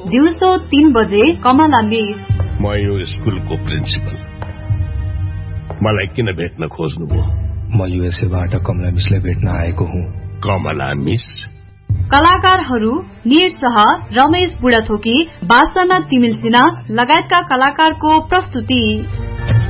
दिउँसो 3 बजे कमला मिस। म यो स्कुलको प्रिन्सिपल। मलाई किन भेट्न खोज्नुभयो? म युएसएबाट कमला मिसलाई भेट्न आएको हुँ। कमला मिस? कलाकारहरू निर शाह, रमेश बुढाथोकी, वासना तिमिल सिन्हा लगायतका कलाकारको प्रस्तुति।